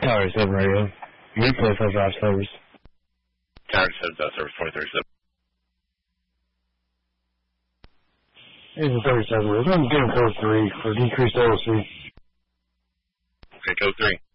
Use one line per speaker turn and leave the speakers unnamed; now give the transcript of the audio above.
Tower 7 radio. Replay for drive service.
Tower 7 service 2037.
This is 37. We're going to get him code 3 for decreased OC.
Okay, code 3.